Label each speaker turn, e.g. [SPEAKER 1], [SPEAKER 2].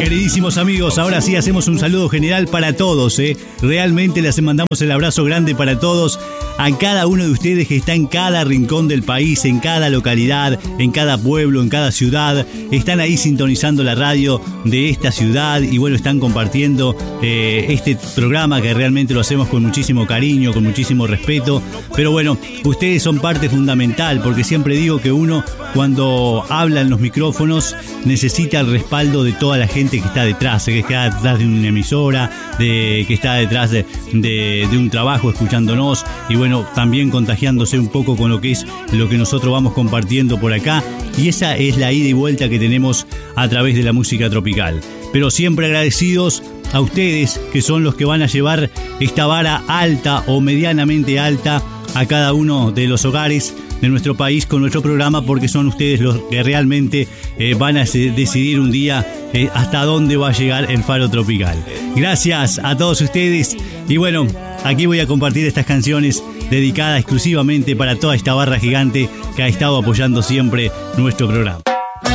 [SPEAKER 1] Queridísimos amigos, ahora sí hacemos un saludo general para todos, Realmente les mandamos el abrazo grande para todos, a cada uno de ustedes que está en cada rincón del país, en cada localidad, en cada pueblo, en cada ciudad. Están ahí sintonizando la radio de esta ciudad y bueno, están compartiendo este programa que realmente lo hacemos con muchísimo cariño, con muchísimo respeto. Pero bueno, ustedes son parte fundamental, porque siempre digo que uno cuando habla en los micrófonos necesita el respaldo de toda la gente que está detrás, que está detrás de una emisora, que está detrás de un trabajo escuchándonos y bueno, también contagiándose un poco con lo que nosotros vamos compartiendo por acá. Y esa es la ida y vuelta que tenemos a través de la música tropical. Pero siempre agradecidos a ustedes, que son los que van a llevar esta vara alta o medianamente alta a cada uno de los hogares de nuestro país con nuestro programa, porque son ustedes los que realmente van a decidir un día hasta dónde va a llegar el Faro Tropical. Gracias a todos ustedes y bueno, aquí voy a compartir estas canciones dedicadas exclusivamente para toda esta barra gigante que ha estado apoyando siempre nuestro programa.